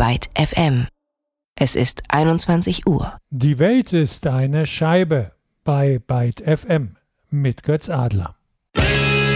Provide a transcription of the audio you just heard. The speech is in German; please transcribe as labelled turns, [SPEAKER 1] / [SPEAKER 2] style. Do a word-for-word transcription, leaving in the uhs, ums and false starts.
[SPEAKER 1] Byte F M. Es ist einundzwanzig Uhr.
[SPEAKER 2] Die Welt ist eine Scheibe bei Byte F M mit Götz Adler.